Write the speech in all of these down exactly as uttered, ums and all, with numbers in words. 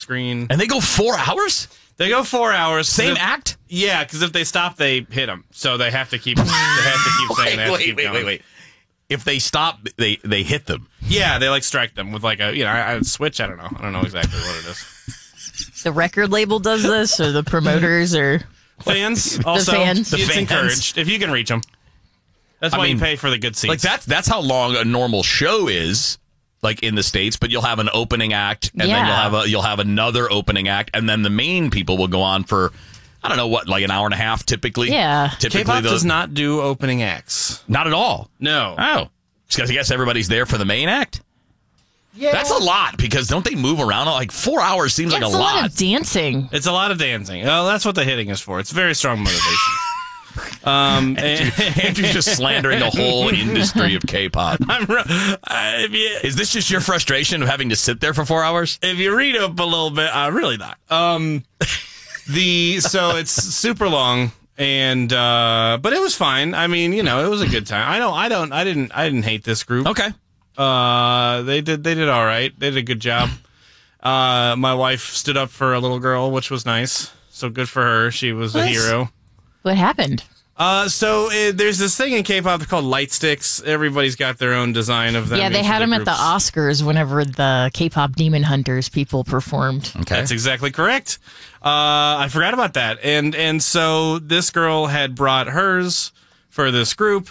screen. And they go four hours? They go four hours. Same if, act? Yeah, because if they stop, they hit them. So they have to keep. They have to keep saying. wait, they have wait, to keep wait, going. wait, wait. If they stop, they they hit them. Yeah, they like strike them with like a you know a switch. I don't know. I don't know exactly what it is. The record label does this, or the promoters, or fans. Also, fans. it's The fans. encouraged if you can reach them. That's I why mean, you pay for the good seats. Like that's that's how long a normal show is, like in the States. But you'll have an opening act, and Yeah. then you'll have a you'll have another opening act, and then the main people will go on for I don't know what, like an hour and a half typically. Yeah. typically K-pop those, does not do opening acts. not at all. No. Oh, because I guess everybody's there for the main act. Yeah. That's a lot because don't they move around? Like four hours seems like it's a a lot. lot. of dancing. It's a lot of dancing. Oh, that's what the hitting is for. It's very strong motivation. um, and- Andrew's just slandering the whole industry of K-pop. I'm, re- uh, if, you, Is this just your frustration of having to sit there for four hours? if you read up a little bit, uh, really not. Um, the so it's super long, and uh, but it was fine. I mean, you know, it was a good time. I don't, I don't, I didn't, I didn't hate this group. Okay. Uh, they did, they did all right. They did a good job. Uh, my wife stood up for a little girl, which was nice. So good for her. She was a What? hero. What happened? Uh, so uh, there's this thing in K-pop called light sticks. Everybody's got their own design of them. yeah, they Each had of them at the groups. Oscars whenever the K-pop Demon Hunters people performed. Okay. That's exactly correct. Uh, I forgot about that. And and so this girl had brought hers for this group.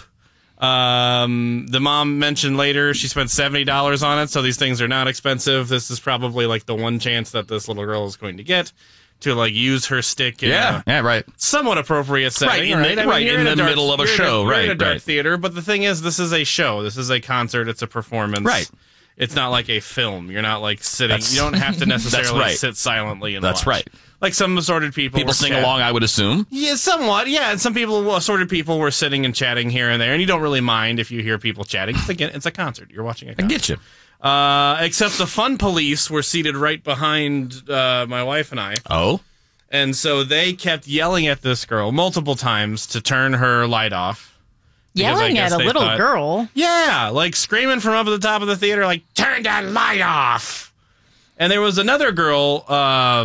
Um, the mom mentioned later she spent seventy dollars on it, so these things are not expensive. This is probably like the one chance that this little girl is going to get to like use her stick in Yeah. a Yeah. Right. somewhat appropriate setting. Right, in the- I mean, right, you're in a the dark- middle of a you're in show, you're in a right, dark right. theater, but the thing is, this is a show. This is a concert. It's a performance. Right. It's not like a film. You're not like sitting. That's- You don't have to necessarily right. sit silently and That's watch. right. Like some assorted people. People were sing chat- along, I would assume. Yeah, somewhat. Yeah, and some people, assorted people, were sitting and chatting here and there, and you don't really mind if you hear people chatting. It's again, it's a concert. You're watching a I concert. get you. Uh, except the fun police were seated right behind uh, my wife and I. Oh. And so they kept yelling at this girl multiple times to turn her light off. Because I Yelling guess at a they little thought- girl. Yeah, like screaming from up at the top of the theater, like, turn that light off. And there was another girl uh,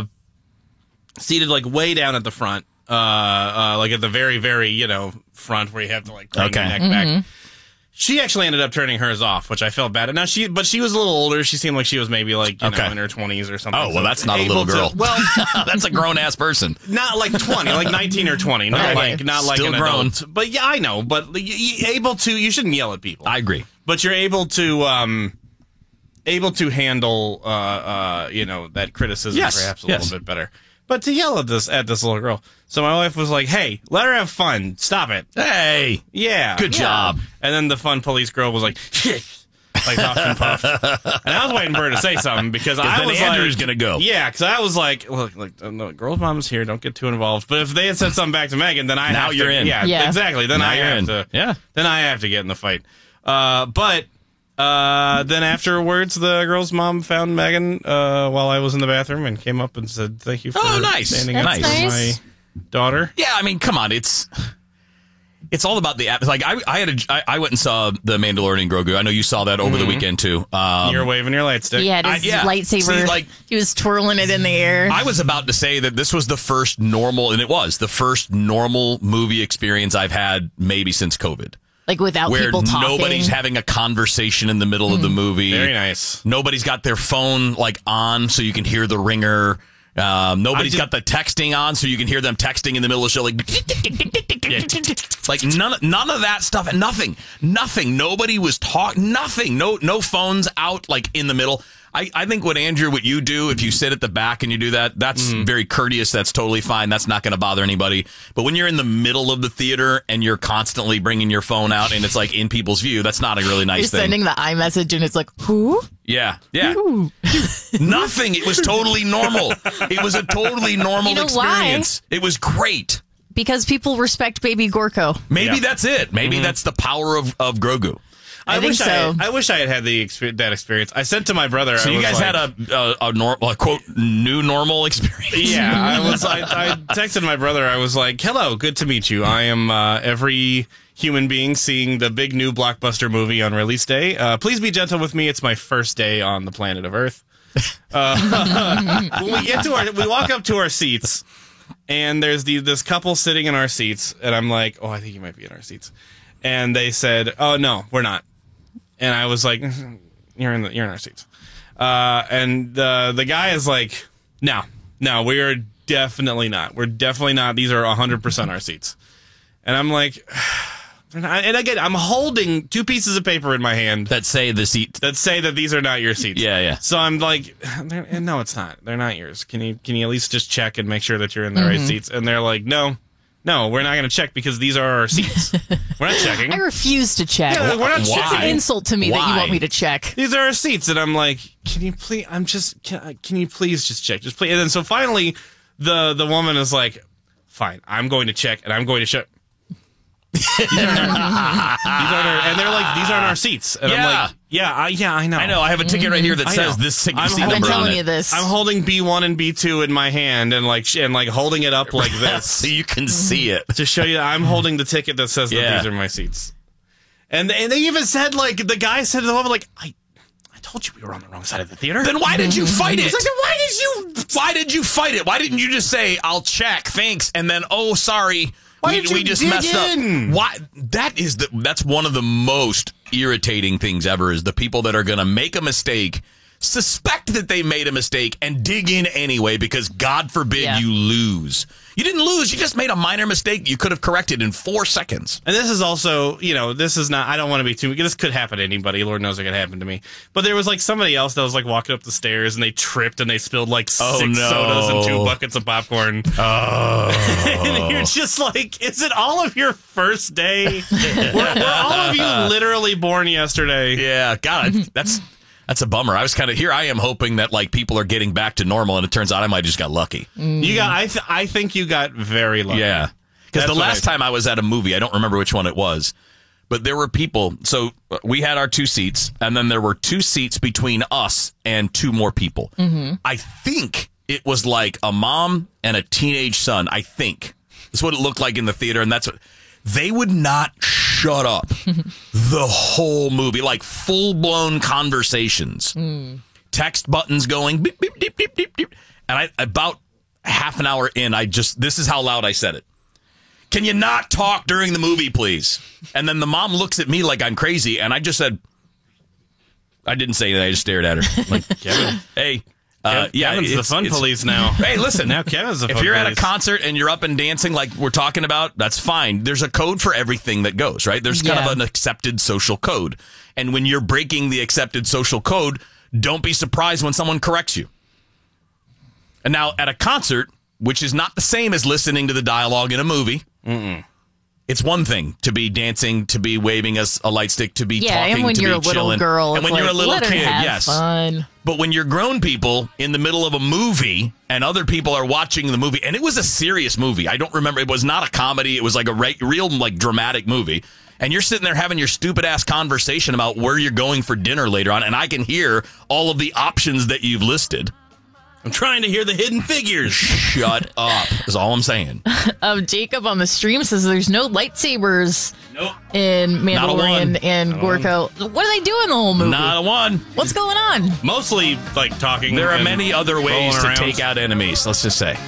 seated like way down at the front, uh, uh, like at the very, very, you know, front where you have to like crane Okay. your neck Mm-hmm. back. She actually ended up turning hers off, which I felt bad. Now she, but she was a little older. She seemed like she was maybe like you Okay. know in her twenties or something. Oh, well, So that's not a able little girl. To, well, That's a grown ass person. not like twenty, like nineteen or twenty, not Okay. like not like Still an grown. adult. But yeah, I know. But you, you able to, you shouldn't yell at people. I agree. But you're able to, um, able to handle, uh, uh, you know, that criticism Yes, perhaps a yes. little bit better. But to yell at this at this little girl, so my wife was like, "Hey, let her have fun. Stop it." Hey. Yeah, Good yeah. job. And then the fun police girl was like, like huffed and puffed. And I was waiting for her to say something because I then was Andrew's like, gonna go. Yeah, because I was like, look, look, no, girl's mom is here. Don't get too involved. But if they had said something back to Megan, then I Now have you're to, in. Yeah, Yeah. exactly. Then Now I you're have in. to. Yeah. Then I have to get in the fight. Uh, but. Uh, then afterwards, the girl's mom found Megan uh, while I was in the bathroom and came up and said, "Thank you for Oh, nice. standing That's up for nice. my daughter." Yeah, I mean, come on, it's it's all about the app. Like I, I had, a, I, I went and saw the Mandalorian Grogu. I know you saw that over the weekend too. Um, You're waving your light stick. He had I- his yeah. lightsaber. See, like- he was twirling it in the air. I was about to say that this was the first normal, and it was the first normal movie experience I've had maybe since COVID. like without Where people talking. nobody's having a conversation in the middle of the movie. Very nice. Nobody's got their phone like on so you can hear the ringer. Um, nobody's I got the texting on so you can hear them texting in the middle of the show. Like, like none, none of that stuff. Nothing, nothing. Nobody was talking. Nothing. No, no phones out like in the middle. I, I think what Andrew, what you do, if you sit at the back and you do that, that's very courteous. That's totally fine. That's not going to bother anybody. But when you're in the middle of the theater and you're constantly bringing your phone out and it's like in people's view, that's not a really nice You're thing. sending the iMessage and it's like, who? Yeah, yeah. Nothing. It was totally normal. It was a totally normal You know why? experience. It was great. Because people respect Baby Gorko. Maybe Yeah. that's it. Maybe that's the power of, of Grogu. I I, think wish so. I, I wish I had had the exper- that experience. I said to my brother. So I you was guys like, had a a, a, norm, a quote new normal experience. Yeah, I was. I, I texted my brother. I was like, "Hello, good to meet you. I am uh, every human being seeing the big new blockbuster movie on release day. Uh, please be gentle with me. It's my first day on the planet of Earth." Uh, when we get to our, we walk up to our seats, and there's the, this couple sitting in our seats, and I'm like, oh, I think you might be in our seats. And they said, oh, no, we're not. And I was like, you're in the, you're in our seats. Uh, and the the guy is like, no, no, we are definitely not. We're definitely not. These are one hundred percent our seats. And I'm like, and again, I'm holding two pieces of paper in my hand that say the seat that say that these are not your seats. Yeah, yeah. So I'm like, no, it's not. They're not yours. Can you can you at least just check and make sure that you're in the mm-hmm. right seats? And they're like, no. No, we're not going to check because these are our seats. We're not checking. I refuse to check. Yeah, we're not Why? checking. It's an insult to me Why? that you want me to check. These are our seats, and I'm like, can you please? I'm just, can, can you please just check? Just please. And then so finally, the the woman is like, fine, I'm going to check, and I'm going to check. these aren't our, these aren't our, and they're like, these aren't our seats, and yeah. I'm like, yeah, I, yeah, I know, I know. I have a ticket right here that says this ticket. I'm seat I've been number telling on you it. this. I'm holding B one and B two in my hand, and like, and like holding it up like this, so you can see it to show you that I'm holding the ticket that says yeah. that these are my seats. And and they even said, like, the guy said to the woman, like, I I told you we were on the wrong side of the theater. Then why did you fight it? Like, why did you? Why did you fight it? Why didn't you just say, I'll check, thanks, and then, oh, sorry, why we, did you we just dig messed in? up. Why? That is the, that's one of the most irritating things ever, is the people that are going to make a mistake, suspect that they made a mistake, and dig in anyway because, God forbid, yeah. you lose. You didn't lose. You just made a minor mistake you could have corrected in four seconds. And this is also, you know, this is not, I don't want to be too, this could happen to anybody. Lord knows it could happen to me. But there was like somebody else that was like walking up the stairs and they tripped and they spilled like Oh, six no. sodas and two buckets of popcorn. Oh. And you're just like, is it all of your first day? were, were all of you literally born yesterday? Yeah, God, that's that's a bummer. I was kind of, here I am hoping that like people are getting back to normal, and it turns out I might have just got lucky. You got, I, th- I think you got very lucky. Yeah. Because the That's what last I- time I was at a movie, I don't remember which one it was, but there were people. So uh, we had our two seats, and then there were two seats between us and two more people. Mm-hmm. I think it was like a mom and a teenage son. I think that's what it looked like in the theater, and that's what they would not shut up the whole movie, like full blown conversations, mm. text buttons going beep beep beep beep beep beep, and I about half an hour in, I just this is how loud I said it. Can you not talk during the movie, please? And then the mom looks at me like I'm crazy, and I just said, I didn't say that. I just stared at her. Like, Kevin, hey, uh, yeah, Kevin's the fun police now. Hey, listen, now Kevin's the fun if you're police. at a concert and you're up and dancing like we're talking about, that's fine. There's a code for everything that goes, right? There's kind Yeah. of an accepted social code. And when you're breaking the accepted social code, don't be surprised when someone corrects you. And now at a concert, which is not the same as listening to the dialogue in a movie, Mm-mm. it's one thing to be dancing, to be waving us a light stick, to be Yeah, talking, and when to you're be a little chilling. girl, and when it's you're a like, little let her kid, have yes. fun. But when you're grown people in the middle of a movie and other people are watching the movie, and it was a serious movie. I don't remember. It was not a comedy. It was like a re- real, like, dramatic movie. And you're sitting there having your stupid ass conversation about where you're going for dinner later on, and I can hear all of the options that you've listed. I'm trying to hear the hidden figures. Shut up, is all I'm saying. Um, Jacob on the stream says there's no lightsabers Nope. in Not a one. Mandalorian and Gorko. What are they doing the whole movie? Not a one. What's going on? Mostly, like, talking. There are and many other ways rolling to around. take out enemies, let's just say.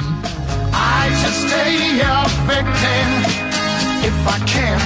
I just stay a victim if I can't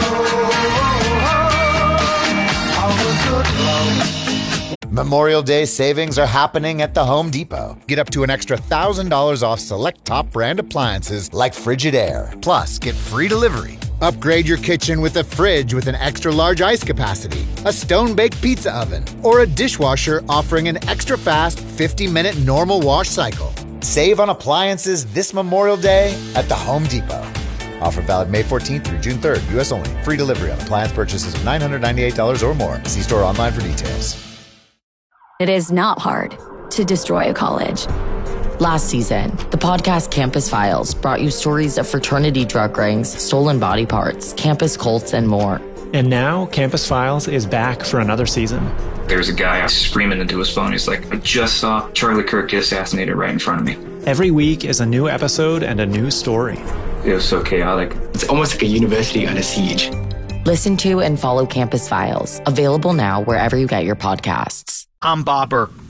restore all the good love. Memorial Day savings are happening at the Home Depot. Get up to an extra one thousand dollars off select top brand appliances like Frigidaire. Plus, get free delivery. Upgrade your kitchen with a fridge with an extra large ice capacity, a stone-baked pizza oven, or a dishwasher offering an extra fast fifty minute normal wash cycle. Save on appliances this Memorial Day at the Home Depot. Offer valid May fourteenth through June third, U S only. Free delivery on appliance purchases of nine hundred ninety-eight dollars or more. See store online for details. It is not hard to destroy a college. Last season, the podcast Campus Files brought you stories of fraternity drug rings, stolen body parts, campus cults, and more. And now, Campus Files is back for another season. There's a guy screaming into his phone. He's like, I just saw Charlie Kirk get assassinated right in front of me. Every week is a new episode and a new story. It was so chaotic. It's almost like a university under siege. Listen to and follow Campus Files, available now wherever you get your podcasts. I'm Bob Burke,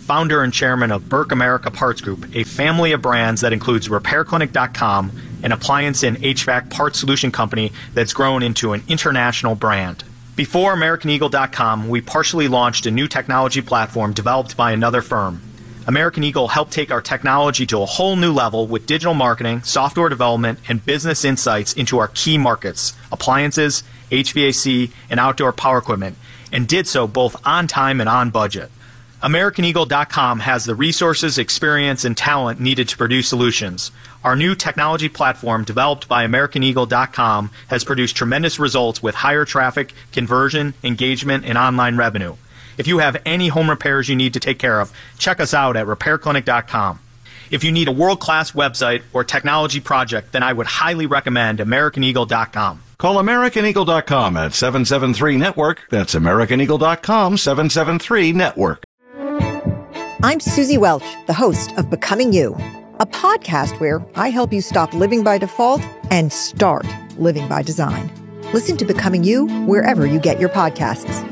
founder and chairman of Burke America Parts Group, a family of brands that includes repair clinic dot com, an appliance and H V A C parts solution company that's grown into an international brand. Before American Eagle dot com, we partially launched a new technology platform developed by another firm. American Eagle helped take our technology to a whole new level with digital marketing, software development, and business insights into our key markets, appliances, H V A C, and outdoor power equipment, and did so both on time and on budget. American Eagle dot com has the resources, experience, and talent needed to produce solutions. Our new technology platform, developed by American Eagle dot com, has produced tremendous results with higher traffic, conversion, engagement, and online revenue. If you have any home repairs you need to take care of, check us out at repair clinic dot com. If you need a world-class website or technology project, then I would highly recommend American Eagle dot com. Call American Eagle dot com at seven seven three network. That's American Eagle dot com, seven seven three network. I'm Susie Welch, the host of Becoming You, a podcast where I help you stop living by default and start living by design. Listen to Becoming You wherever you get your podcasts.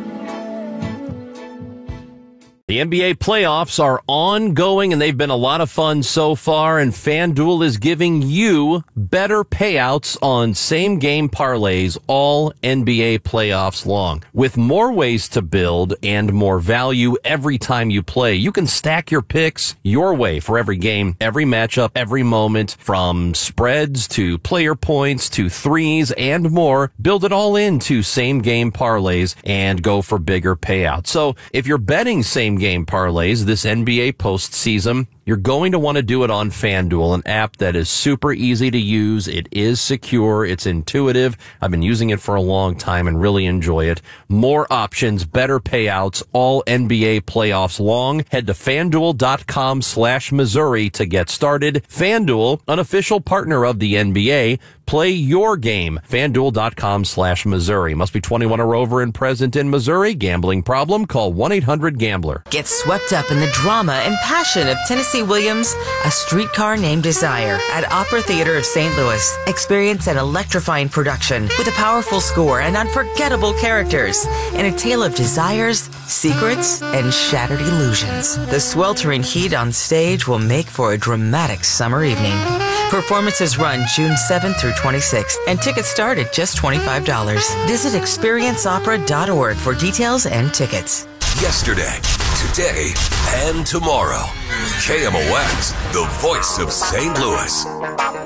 The N B A playoffs are ongoing, and they've been a lot of fun so far, and FanDuel is giving you better payouts on same-game parlays all N B A playoffs long. With more ways to build and more value every time you play, you can stack your picks your way for every game, every matchup, every moment, from spreads to player points to threes and more. Build it all into same-game parlays and go for bigger payouts. So if you're betting same game parlays this N B A postseason, you're going to want to do it on FanDuel, an app that is super easy to use. It is secure. It's intuitive. I've been using it for a long time and really enjoy it. More options, better payouts, all N B A playoffs long. Head to FanDuel dot com slash Missouri to get started. FanDuel, an official partner of the N B A. Play your game. FanDuel dot com slash Missouri. Must be twenty-one or over and present in Missouri. Gambling problem? Call one eight hundred gambler. Get swept up in the drama and passion of Tennessee Williams' A Streetcar Named Desire at Opera Theater of Saint Louis. Experience an electrifying production with a powerful score and unforgettable characters in a tale of desires, secrets, and shattered illusions. The sweltering heat on stage will make for a dramatic summer evening. Performances run June seventh through twenty-sixth, and tickets start at just twenty-five dollars. Visit experience opera dot org for details and tickets. Yesterday, today, and tomorrow. K M O X, the voice of Saint Louis.